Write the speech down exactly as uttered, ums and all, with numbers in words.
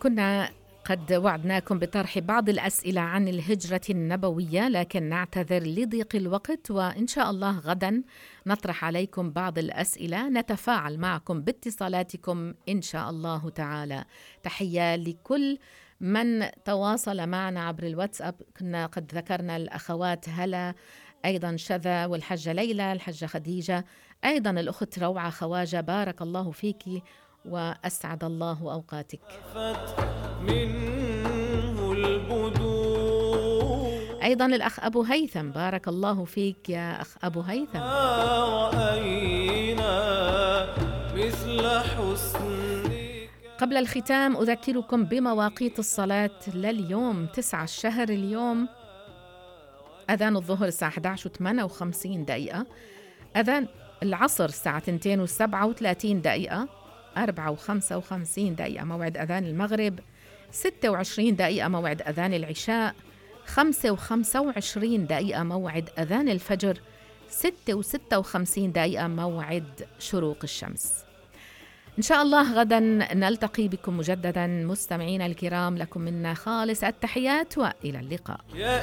كنا قد وعدناكم بطرح بعض الأسئلة عن الهجرة النبوية، لكن نعتذر لضيق الوقت، وإن شاء الله غدا نطرح عليكم بعض الأسئلة، نتفاعل معكم باتصالاتكم إن شاء الله تعالى. تحية لكل من تواصل معنا عبر الواتساب. كنا قد ذكرنا الأخوات هلا، أيضا شذا، والحجة ليلى، الحجة خديجة، أيضا الأخت روعة خواجة، بارك الله فيك وأسعد الله أوقاتك. منه البدور. أيضا الأخ أبو هيثم، بارك الله فيك يا أخ أبو هيثم. رأينا مثل حسنك. قبل الختام أذكركم بمواقيت الصلاة لليوم. تسعة الشهر اليوم أذان الظهر الساعة أحد عشر وثمانية وخمسين دقيقة، أذان العصر الساعة اثنتين وسبعة وثلاثين دقيقة، أربعة وخمسة وخمسين دقيقة موعد أذان المغرب، ستة وعشرين دقيقة موعد أذان العشاء، خمسة وخمسة وعشرين دقيقة موعد أذان الفجر، ستة وستة وخمسين دقيقة موعد شروق الشمس. إن شاء الله غدا نلتقي بكم مجددا مستمعين الكرام، لكم منا خالص التحيات وإلى اللقاء.